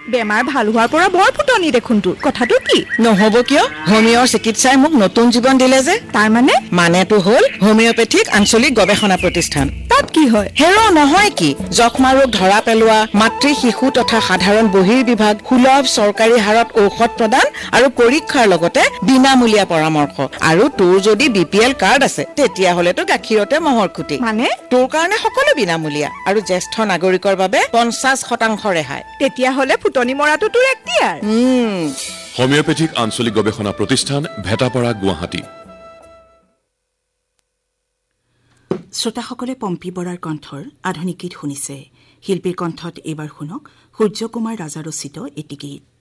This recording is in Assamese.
বেমাৰ ভাল হোৱাৰ পৰা বৰ ফুটনি দেখোন তোৰ কথাটো কি নহব কিয় হোমিঅৰ চিকিৎসাই মোক নতুন জীৱন দিলে যে তাৰ মানেটো হ'ল হোমিঅপ্যাথিক আঞ্চলিক গৱেষণা প্ৰতিষ্ঠান তাত কি হয় হেৰ নহয় কি যক্ষ্মা ৰোগ ধৰা পেলোৱা মাতৃ শিশু তথা সাধাৰণ বহিৰ্বিভাগ সুলভ চৰকাৰী হাৰত ঔষধ প্ৰদান আৰু পৰীক্ষাৰ লগতে বিনামূলীয়া পৰামৰ্শ আৰু তোৰ যদি বিপিএল কাৰ্ড আছে তেতিয়া হলেতো গাখীৰতে মহৰ খুটি মানে তোৰ কাৰণে সকলো বিনামূলীয়া আৰু জ্যেষ্ঠ নাগৰিকৰ বাবে 50% ৰেহাই তেতিয়া হলে ফুটনি মৰাটো তোৰ এক্টিয়াৰ হোমিঅপ্যাথিক আঞ্চলিক গৱেষণা প্ৰতিষ্ঠান ভেটাপাৰা গুৱাহাটী শ্ৰোতাসকলে পম্পী বৰাৰ কণ্ঠৰ আধুনিক গীত শুনিছে শিল্পীৰ কণ্ঠত এইবাৰ শুনক সূৰ্য কুমাৰ ৰাজা ৰচিত এটি গীত